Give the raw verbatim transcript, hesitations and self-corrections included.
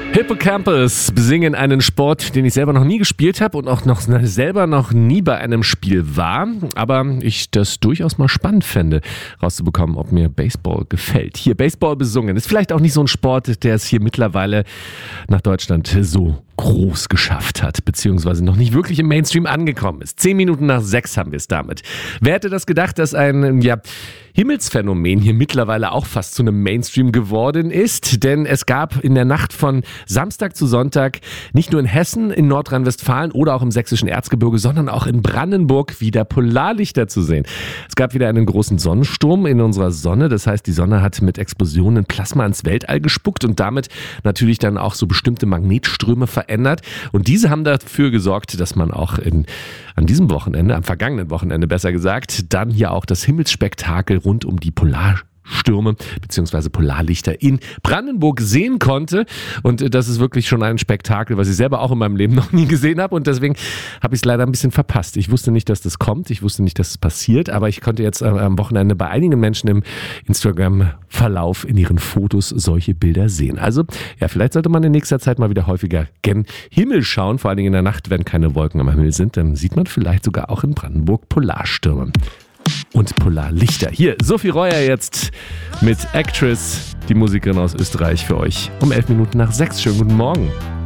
Hippocampus besingen einen Sport, den ich selber noch nie gespielt habe und auch noch selber noch nie bei einem Spiel war, aber ich das durchaus mal spannend fände, rauszubekommen, ob mir Baseball gefällt. Hier Baseball besungen ist vielleicht auch nicht so ein Sport, der es hier mittlerweile nach Deutschland so groß geschafft hat, beziehungsweise noch nicht wirklich im Mainstream angekommen ist. Zehn Minuten nach sechs haben wir es damit. Wer hätte das gedacht, dass ein ja, Himmelsphänomen hier mittlerweile auch fast zu einem Mainstream geworden ist? Denn es gab in der Nacht von Samstag zu Sonntag nicht nur in Hessen, in Nordrhein-Westfalen oder auch im sächsischen Erzgebirge, sondern auch in Brandenburg wieder Polarlichter zu sehen. Es gab wieder einen großen Sonnensturm in unserer Sonne. Das heißt, die Sonne hat mit Explosionen Plasma ins Weltall gespuckt und damit natürlich dann auch so bestimmte Magnetströme verändert. Und diese haben dafür gesorgt, dass man auch in, an diesem Wochenende, am vergangenen Wochenende besser gesagt, dann hier auch das Himmelsspektakel rund um die Polarstürme bzw. Polarlichter in Brandenburg sehen konnte. Und das ist wirklich schon ein Spektakel, was ich selber auch in meinem Leben noch nie gesehen habe. Und deswegen habe ich es leider ein bisschen verpasst. Ich wusste nicht, dass das kommt. Ich wusste nicht, dass es passiert. Aber ich konnte jetzt am Wochenende bei einigen Menschen im Instagram-Verlauf in ihren Fotos solche Bilder sehen. Also ja, vielleicht sollte man in nächster Zeit mal wieder häufiger gen Himmel schauen. Vor allen Dingen in der Nacht, wenn keine Wolken am Himmel sind. Dann sieht man vielleicht sogar auch in Brandenburg Polarstürme. Und Polarlichter. Hier, Sophie Reuer jetzt mit Actress, die Musikerin aus Österreich für euch. Um elf Minuten nach sechs. Schönen guten Morgen.